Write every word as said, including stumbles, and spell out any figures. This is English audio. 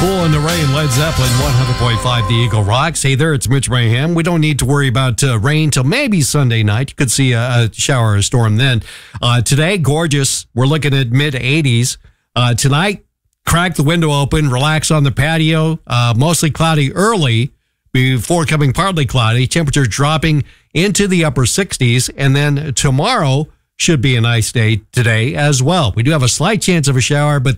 Cool in the Rain, Led Zeppelin, one hundred point five The Eagle Rocks. Hey there, it's Mitch Mayhem. We don't need to worry about uh, rain till maybe Sunday night. You could see a, a shower or a storm then. Uh, today, gorgeous. We're looking at mid eighties. Uh, tonight, crack the window open, relax on the patio. Uh, mostly cloudy early before coming partly cloudy. Temperatures dropping into the upper sixties. And then tomorrow should be a nice day today as well. We do have a slight chance of a shower, but